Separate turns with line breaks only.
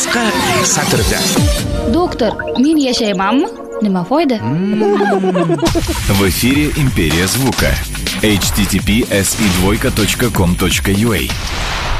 satrda.
Doktor, men yashaymanmi? Nima foyda?
В эфире «Империя звука». https://com.ua